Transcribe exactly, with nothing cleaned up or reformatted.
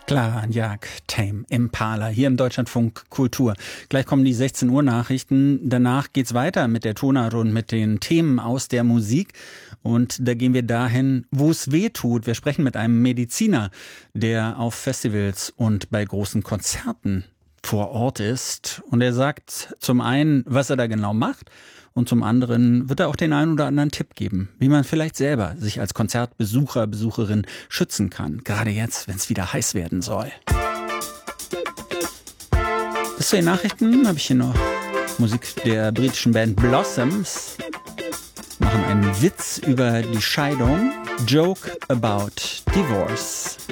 Clara Jag, Tame Impala, hier im Deutschlandfunk Kultur. Gleich kommen die sechzehn Uhr Nachrichten. Danach geht's weiter mit der Tonart und mit den Themen aus der Musik. Und da gehen wir dahin, wo es weh tut. Wir sprechen mit einem Mediziner, der auf Festivals und bei großen Konzerten vor Ort ist. Und er sagt zum einen, was er da genau macht. Und zum anderen wird er auch den einen oder anderen Tipp geben, wie man vielleicht selber sich als Konzertbesucher, Besucherin schützen kann. Gerade jetzt, wenn es wieder heiß werden soll. Bis zu den Nachrichten habe ich hier noch Musik der britischen Band Blossoms. Machen einen Witz über die Scheidung. Joke about divorce.